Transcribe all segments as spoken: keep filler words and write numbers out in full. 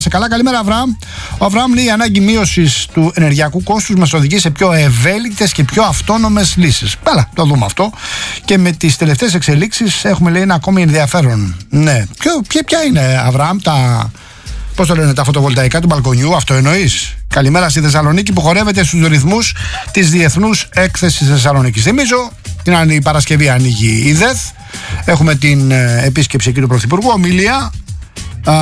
Σε καλά, καλημέρα, Αβραάμ. Ο Αβραάμ λέει: η ανάγκη μείωσης του ενεργειακού κόστους μας οδηγεί σε πιο ευέλικτες και πιο αυτόνομες λύσεις. Καλά, το δούμε αυτό. Και με τις τελευταίες εξελίξεις έχουμε, λέει, ένα ακόμη ενδιαφέρον. Ναι. Ποιο, ποια, ποια είναι, Αβραάμ, τα. Πώς το λένε, τα φωτοβολταϊκά του μπαλκονιού, αυτό εννοείς? Καλημέρα στη Θεσσαλονίκη που χορεύεται στους ρυθμούς της Διεθνούς Έκθεσης Θεσσαλονίκης. Θυμίζω, την άλλη Παρασκευή ανοίγει η ΔΕΘ. Έχουμε την ε, επίσκεψη εκεί του Πρωθυπουργού, ομιλία. Α,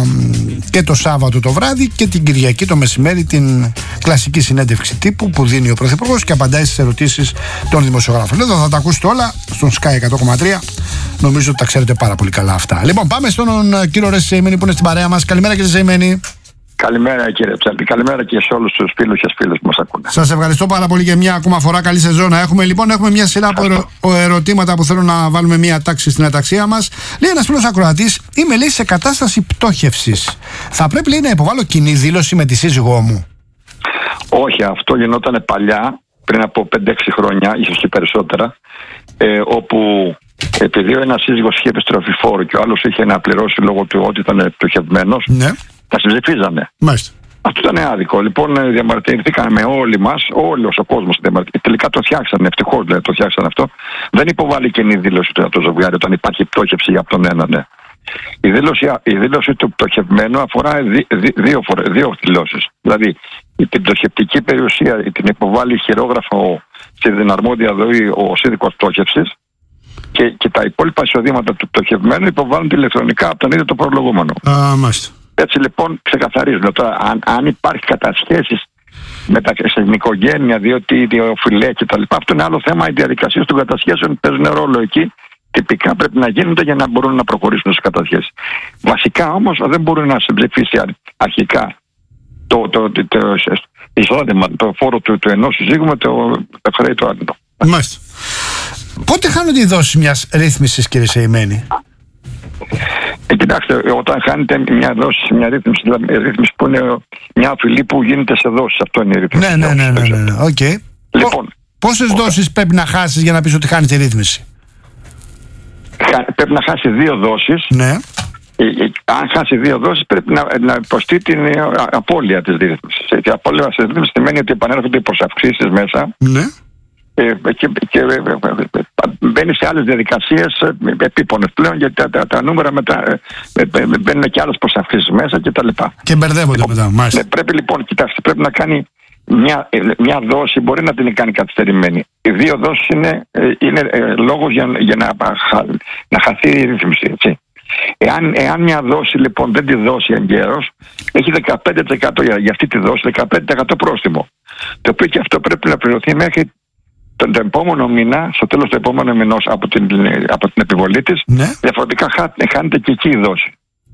και το Σάββατο το βράδυ και την Κυριακή το μεσημέρι την κλασική συνέντευξη τύπου που δίνει ο Πρωθυπουργός και απαντάει στις ερωτήσεις των δημοσιογράφων. Εδώ θα τα ακούσετε όλα στον Sky εκατό κόμμα τρία. Νομίζω ότι τα ξέρετε πάρα πολύ καλά αυτά. Λοιπόν, πάμε στον κύριο Ρέση Σεϊμένη που είναι στην παρέα μας. Καλημέρα, κύριε Σεϊμένη. Καλημέρα, κύριε Ψάλτη. Καλημέρα και σε όλους τους φίλους και φίλες που μας ακούνε. Σας ευχαριστώ πάρα πολύ για μια ακόμα φορά. Καλή σεζόν να έχουμε. Λοιπόν, έχουμε μια σειρά από ερω... ερωτήματα που θέλω να βάλουμε μια τάξη στην αταξία μας. Λέει ένας φίλος ακροατής: είμαι, λέει, σε κατάσταση πτώχευσης. Θα πρέπει, λέει, να υποβάλω κοινή δήλωση με τη σύζυγό μου? Όχι, αυτό γινόταν παλιά, πριν από πέντε έξι χρόνια, ίσως και περισσότερα, ε, όπου επειδή ο ένας σύζυγος είχε επιστροφή φόρου και ο άλλος είχε να πληρώσει λόγω του ότι ήταν πτωχευμένος. Ναι. Τα συμψηφίζανε. Μάλιστα. Αυτό ήταν άδικο. Λοιπόν, διαμαρτυρηθήκαμε όλοι μας, όλος ο κόσμος. Τελικά το φτιάξανε, ευτυχώς δηλαδή, το φτιάξανε αυτό. Δεν υποβάλλει κοινή δήλωση το, το ζευγάρι όταν υπάρχει πτώχευση από τον έναν. Ναι. Η, δήλωση, η δήλωση του πτωχευμένου αφορά δι, δι, δύο, δύο δηλώσεις. Δηλαδή, την πτωχευτική περιουσία την υποβάλλει χειρόγραφο στην αρμόδια δοή ο σύνδικος πτώχευσης και, και τα υπόλοιπα εισοδήματα του πτωχευμένου υποβάλλονται ηλεκτρονικά από τον ίδιο το προλογούμενο. Α, μάλιστα. Έτσι λοιπόν ξεκαθαρίζουμε τώρα αν, αν υπάρχει κατασχέσεις μεταξύ στην οικογένεια, διότι οφειλέ και τα λοιπά, αυτό είναι άλλο θέμα. Οι διαδικασίες των κατασχέσεων παίζουν ρόλο εκεί. Τυπικά πρέπει να γίνονται για να μπορούν να προχωρήσουν στις κατασχέσεις. Βασικά όμως δεν μπορούν να συμψηφίσει αρχικά το, το, το, το, το εισόδημα, το φόρο του, του ενός συζύγου με το, το χρέη του άλλου. Μάλιστα. Πότε χάνονται οι δόσεις μιας ρύθμισης, κύριε Σεϊμένη? Ε, κοιτάξτε, όταν χάνετε μια δόση, μια ρύθμιση, δηλαδή ρύθμιση που είναι μια οφειλή που γίνεται σε δόσεις, αυτό είναι η ρύθμιση. Ναι, ναι, ναι, ναι, ναι, ναι. Okay. Λοιπόν, πόσες ο... δόσεις πρέπει να χάσεις για να πεις ότι χάνεις τη ρύθμιση? Χα... Πρέπει να χάσει δύο δόσεις. Ναι. Ε, ε, αν χάσει δύο δόσεις πρέπει να, να υποστεί την ε, απώλεια της ρύθμισης. Η απώλεια της ρύθμισης σημαίνει ότι επανέρχονται οι προσαυξήσεις μέσα. Ναι. Ε, και, και ε, μπαίνει σε άλλες διαδικασίες ε, επίπονες πλέον, γιατί τα, τα, τα νούμερα μετά ε, ε, μπαίνουν και άλλες προσαυξήσεις μέσα και τα λοιπά. Και μπερδεύονται λοιπόν, μετά, μάλιστα. Ε, πρέπει λοιπόν, κοιτάξτε, πρέπει να κάνει μια, ε, μια δόση, μπορεί να την κάνει καθυστερημένη. Οι δύο δόσεις είναι, ε, είναι ε, λόγος για, για να, να χαθεί η ρύθμιση, έτσι. Εάν, εάν μια δόση λοιπόν δεν τη δώσει εγκαίρως, έχει δεκαπέντε τοις εκατό για, για αυτή τη δόση, δεκαπέντε τοις εκατό πρόστιμο. Το οποίο και αυτό πρέπει να πληρωθεί μέχρι τον το επόμενο μήνα, στο τέλος του επόμενου μηνός από την, από την επιβολή της. Ναι. Διαφορετικά χάνεται και εκεί η δόση.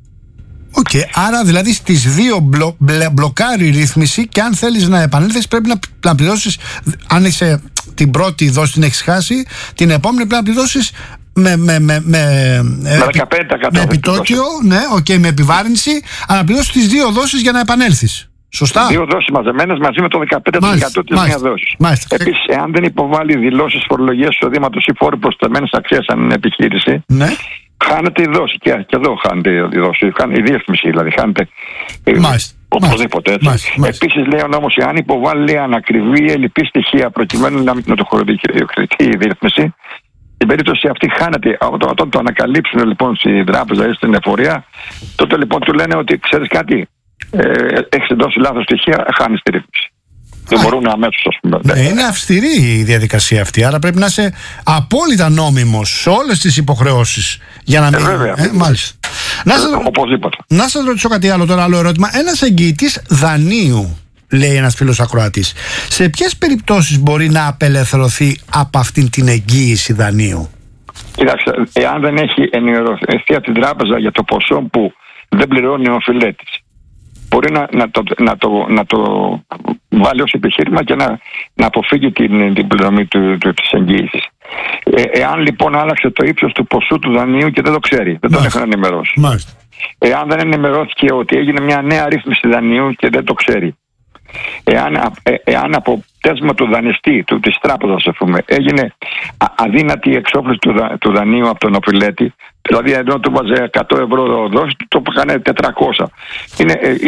Οκ, okay. Άρα δηλαδή στις δύο μπλο, μπλε, μπλοκάρει η ρύθμιση και αν θέλεις να επανέλθεις πρέπει να, να πληρώσεις, αν είσαι την πρώτη δόση την έχεις χάσει, την επόμενη πρέπει να πληρώσεις με, με, με, με, με, δεκαπέντε τοις εκατό με επιτόκιο, ναι, okay, με επιβάρυνση, αλλά να πληρώσεις τις δύο δόσεις για να επανέλθεις. Σωστά. Δύο δόσεις μαζεμένες μαζί με το δεκαπέντε τοις εκατό της μία δόσης. Επίσης, εάν δεν υποβάλει δηλώσεις φορολογίας εισοδήματος ή φόρου προσταμένης αξίας αν είναι επιχείρηση, ναι, χάνεται η δόση. Και, και εδώ χάνεται η δόση. Η διεύθυνση δηλαδή χάνεται. Μάλιστα. Οπωσδήποτε έτσι. Επίσης, λέει ο νόμος, εάν υποβάλει ανακριβή ή ελλειπή στοιχεία προκειμένου να μην το χωρητική η διεύθυνση, στην περίπτωση αυτή χάνεται. Όταν το ανακαλύψουν λοιπόν στην τράπεζα ή στην εφορία, τότε λοιπόν του λένε ότι ξέρεις κάτι. Ε, έχεις δώσει λάθος στοιχεία, χάνεις τη ρύθμιση. Δεν μπορούν αμέσως, ας πούμε. Ναι, είναι αυστηρή η διαδικασία αυτή. Άρα πρέπει να είσαι απόλυτα νόμιμος σε όλες τις υποχρεώσεις για να μην. Ε, βέβαια. Ε, μάλιστα. Να σας, οπωσδήποτε. Να σας ρωτήσω κάτι άλλο τώρα, άλλο ερώτημα. Ένας εγγυητής δανείου, λέει ένας φίλος ακροατής, σε ποιες περιπτώσεις μπορεί να απελευθερωθεί από αυτήν την εγγύηση δανείου? Κοιτάξτε, εάν δεν έχει ενημερωθεί από την τράπεζα για το ποσό που δεν πληρώνει ο οφειλέτης, μπορεί να, να, το, να, το, να το βάλει ως επιχείρημα και να, να αποφύγει την, την πληρωμή του, του, της εγγύησης. Ε, εάν λοιπόν άλλαξε το ύψος του ποσού του δανείου και δεν το ξέρει, δεν τον έχουν ενημερώσει. Μάλιστα. Εάν δεν ενημερώθηκε ότι έγινε μια νέα ρύθμιση δανείου και δεν το ξέρει. Εάν, ε, εάν από πτέσμα του δανειστή, του, της τράπεζας, ας πούμε, έγινε α, αδύνατη η εξόφληση του, δα, του δανείου από τον οφειλέτη, δηλαδή ενώ του βάζε εκατό ευρώ δόση, το έκανε τετρακόσια. Είναι, ε,